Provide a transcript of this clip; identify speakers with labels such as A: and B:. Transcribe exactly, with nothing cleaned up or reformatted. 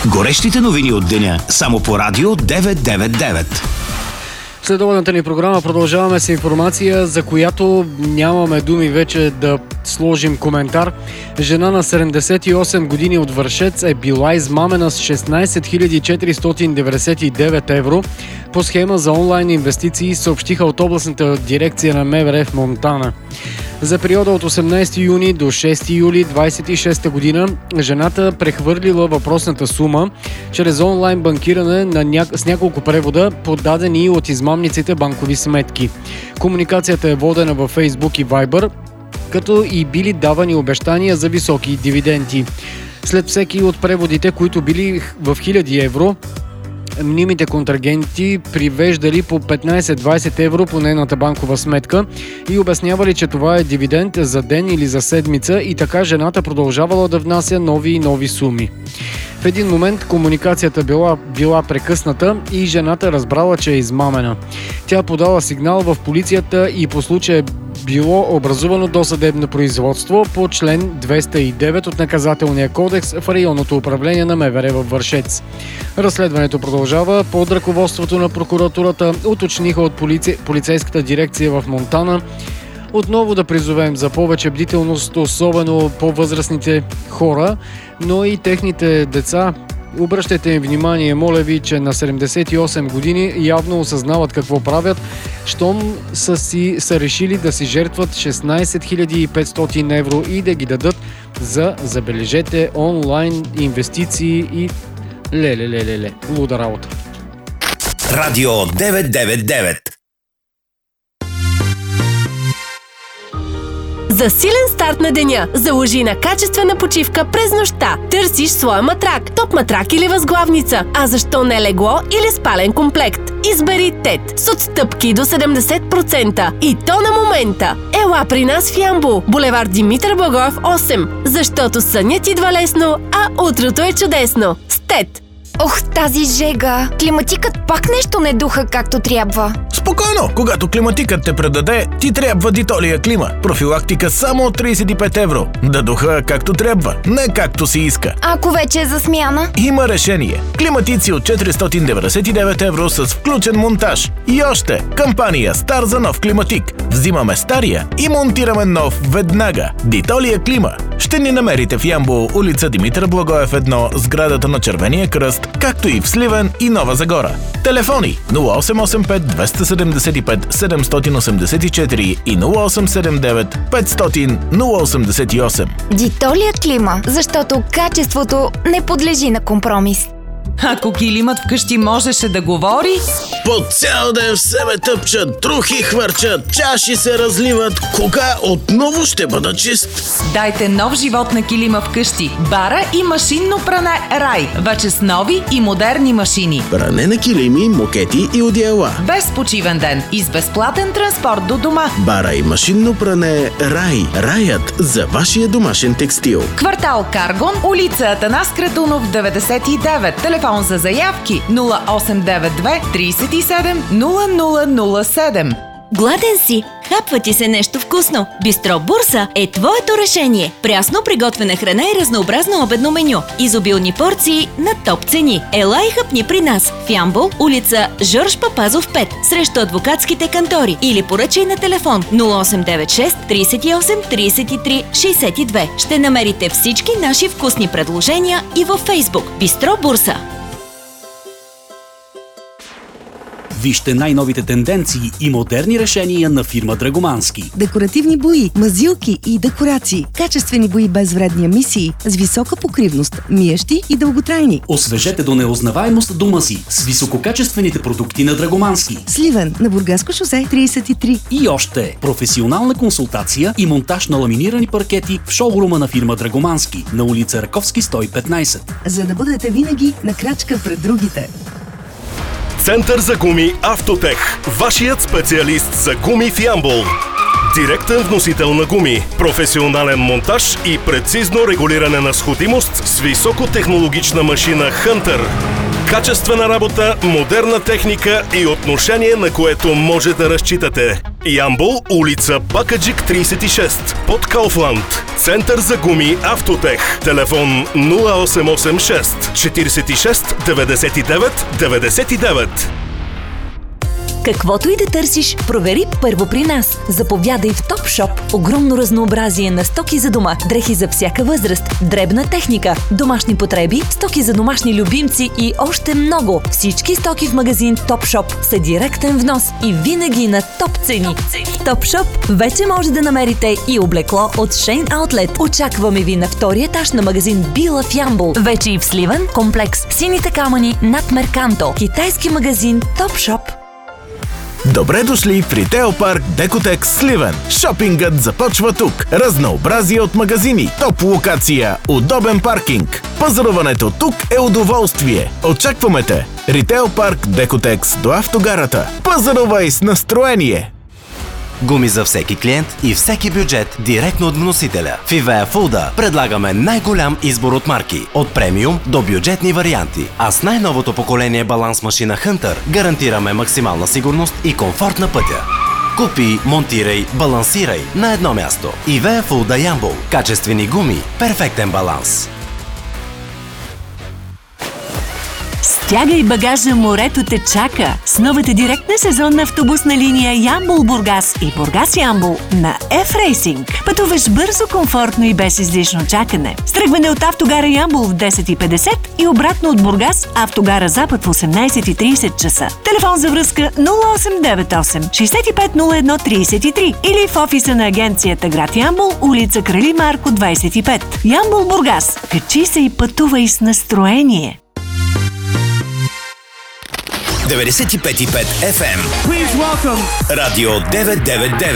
A: Горещите новини от деня само по Радио деветстотин деветдесет и девет.
B: Следобедната ни програма продължаваме с информация, за която нямаме думи вече да сложим коментар. Жена на седемдесет и осем години от Вършец е била измамена с шестнайсет хиляди четиристотин деветдесет и девет евро по схема за онлайн инвестиции, съобщиха от областната дирекция на МВР в Монтана. За периода от осемнайсети юни до шести юли двайсет и шеста година жената прехвърлила въпросната сума чрез онлайн банкиране на ня... с няколко превода, подадени от измамниците банкови сметки. Комуникацията е водена във Фейсбук и Viber, като и били давани обещания за високи дивиденти. След всеки от преводите, които били в хиляди евро, мнимите контрагенти привеждали по петнайсет-двайсет евро по нейната банкова сметка и обяснявали, че това е дивиденд за ден или за седмица, и така жената продължавала да внася нови и нови суми. В един момент комуникацията била, била прекъсната и жената разбрала, че е измамена. Тя подала сигнал в полицията и по случая било образувано досъдебно производство по член двеста и девет от Наказателния кодекс в районното управление на МВР във Вършец. Разследването продължава под ръководството на прокуратурата, уточниха от полици... полицейската дирекция в Монтана. Отново да призовем за повече бдителност, особено по-възрастните хора, но и техните деца. Обръщайте им внимание, моля ви, че на седемдесет и осем години явно осъзнават какво правят, щом са, си, са решили да си жертват шестнайсет хиляди и петстотин евро и да ги дадат за, забележете, онлайн инвестиции и леле-леле-ле. Луда работа.
A: Радио деветстотин деветдесет и девет.
C: За силен старт на деня, заложи на качествена почивка през нощта. Търсиш своя матрак, топ матрак или възглавница, а защо не легло или спален комплект? Избери ТЕТ с отстъпки до седемдесет процента и то на момента. Ела при нас в Ямбол, булевард Димитър Благоев осем, защото сънят идва лесно, а утрото е чудесно. С ТЕТ.
D: Ох, тази жега! Климатикът пак нещо не духа както трябва.
E: Спокойно! Когато климатикът те предаде, ти трябва Дитолия Клима. Профилактика само от трийсет и пет евро. Да духа както трябва, не както си иска.
D: Ако вече е за смяна?
E: Има решение. Климатици от четиристотин деветдесет и девет евро с включен монтаж. И още, кампания Стар за нов климатик. Взимаме стария и монтираме нов веднага. Дитолия Клима. Ще ни намерите в Ямбол, улица Димитър Благоев едно, сградата на Червения кръст, както и в Сливен и Нова Загора. Телефони нула осем осем пет двеста седемдесет и пет седемстотин осемдесет и четири и нула осем седем девет петстотин нула осемдесет и осем.
D: Дитолия Клима, защото качеството не подлежи на компромис.
F: Ако килимът вкъщи можеше да говори...
G: По цял ден в себе тъпчат, трухи хвърчат, чаши се разливат. Кога отново ще бъда чист?
F: Дайте нов живот на килима вкъщи. Бара и машинно пране Рай. Вече с нови и модерни машини.
G: Пране на килими, мокети и одеяла.
F: Без почивен ден и с безплатен транспорт до дома.
G: Бара и машинно пране Рай. Раят за вашия домашен текстил.
F: Квартал Каргон, улица Атанас Кратунов деветдесет и девет. Телефон за заявки нула осем девет две трийсет и седем нула нула нула седем.
H: Гладен си? Хапва ти се нещо вкусно? Бистро Бурса е твоето решение. Прясно приготвена храна и разнообразно обедно меню. Изобилни порции на топ цени. Ела и хъпни при нас в Ямбол, улица Жорж Папазов пет, срещу адвокатските кантори, или поръчай на телефон нула осем девет шест трийсет и осем трийсет и три шейсет и две. Ще намерите всички наши вкусни предложения и във Фейсбук. Бистро Бурса.
I: Вижте най-новите тенденции и модерни решения на фирма Драгомански.
J: Декоративни бои, мазилки и декорации. Качествени бои без вредни емисии, с висока покривност, миещи и дълготрайни.
I: Освежете до неузнаваемост дома си с висококачествените продукти на Драгомански.
J: Сливен на Бургаско шосе трийсет и три.
I: И още професионална консултация и монтаж на ламинирани паркети в шоурума на фирма Драгомански на улица Раковски сто и петнайсет.
J: За да бъдете винаги на крачка пред другите.
K: Център за гуми Автотех. Вашият специалист за гуми в Ямбол. Директен вносител на гуми, професионален монтаж и прецизно регулиране на сходимост с високотехнологична машина Hunter. Качествена работа, модерна техника и отношение, на което може да разчитате. Ямбол, улица Пакаджик тридесет и шест, под Кауфланд. Център за гуми Автотех. Телефон нула осем осем шест четиридесет и шест деветдесет и девет деветдесет и девет.
L: Каквото и да търсиш, провери първо при нас. Заповядай в Топшоп. Огромно разнообразие на стоки за дома, дрехи за всяка възраст, дребна техника, домашни потреби, стоки за домашни любимци и още много. Всички стоки в магазин Топшоп са директен внос и винаги на топ цени. В Топшоп вече може да намерите и облекло от Шейн Аутлет. Очакваме ви на втория етаж на магазин Била в Ямбол. Вече и в Сливен комплекс Сините камъни над Мерканто. Китайски магазин Топшоп.
E: Добре дошли в Ритейл парк Декотекс Сливен. Шопингът започва тук. Разнообразие от магазини, топ локация, удобен паркинг. Пазаруването тук е удоволствие. Очакваме те. Ритейл парк Декотекс до автогарата. Пазарувай с настроение!
M: Гуми за всеки клиент и всеки бюджет директно от вносителя. В Ивея Фулда предлагаме най-голям избор от марки, от премиум до бюджетни варианти. А с най-новото поколение баланс машина Hunter гарантираме максимална сигурност и комфорт на пътя. Купи, монтирай, балансирай на едно място. Ивея Фулда Ямбол. Качествени гуми, перфектен баланс.
N: Стягай багажа, морето те чака с новата директна сезонна автобусна линия Ямбол-Бургас и Бургас-Ямбол на F-Racing. Пътуваш бързо, комфортно и без излишно чакане. С тръгване от автогара Ямбол в десет и петдесет и обратно от Бургас, автогара Запад в осемнадесет и тридесет часа. Телефон за връзка нула осем девет осем шестдесет и пет нула едно тридесет и три или в офиса на агенцията град Ямбол, улица Крали Марко двадесет и пет. Ямбол-Бургас. Качи се и пътувай с настроение.
A: деветдесет и пет и пет Еф Ем. Радио деветстотин и деветдесет и девет.